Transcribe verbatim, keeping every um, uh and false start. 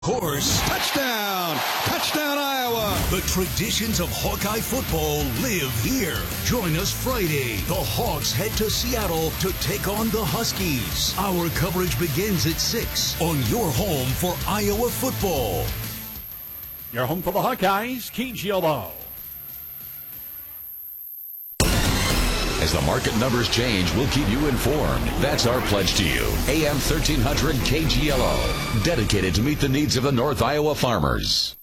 Course, touchdown! Touchdown, Iowa! The traditions of Hawkeye football live here. Join us Friday. The Hawks head to Seattle to take on the Huskies. Our coverage begins at six on your home for Iowa football. Your home for the Hawkeyes, K G L O. As the market numbers change, we'll keep you informed. That's our pledge to you. A M thirteen hundred K G L O, dedicated to meet the needs of the North Iowa farmers.